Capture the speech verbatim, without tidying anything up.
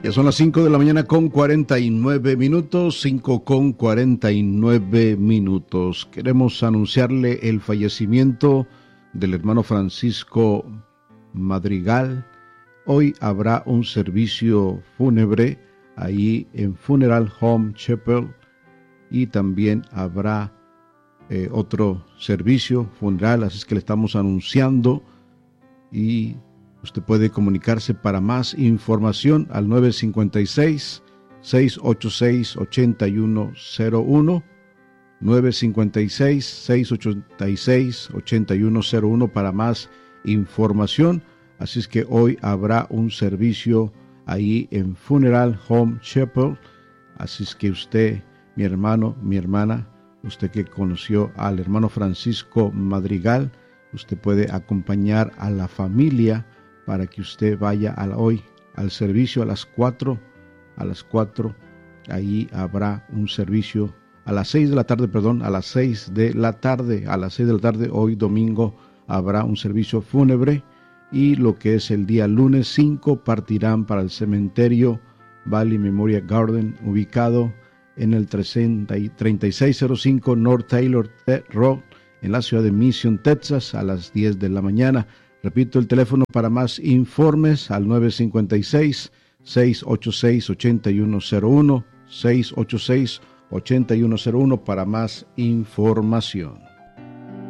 Ya son las cinco de la mañana con cuarenta y nueve minutos, cinco con cuarenta y nueve minutos. Queremos anunciarle el fallecimiento del hermano Francisco Madrigal. Hoy habrá un servicio fúnebre ahí en Funeral Home Chapel y también habrá eh, otro servicio funeral, así es que le estamos anunciando y usted puede comunicarse para más información al nueve cinco seis, seis ocho seis, ocho uno cero uno, nueve cinco seis, seis ocho seis, ocho uno cero uno para más información. Así es que hoy habrá un servicio ahí en Funeral Home Chapel. Así es que usted, mi hermano, mi hermana, usted que conoció al hermano Francisco Madrigal, usted puede acompañar a la familia para que usted vaya a la, hoy al servicio a las cuatro, a las cuatro, ahí habrá un servicio a las seis de la tarde, perdón, a las seis de la tarde, a las seis de la tarde, hoy domingo, habrá un servicio fúnebre y lo que es el día lunes cinco partirán para el cementerio Valley Memorial Garden, ubicado en el treinta y seis cero cinco North Taylor Road, en la ciudad de Mission, Texas, a las diez de la mañana. Repito el teléfono para más informes al nueve cinco seis, seis ocho seis, ocho uno cero uno, seis ocho seis, ocho uno cero uno para más información.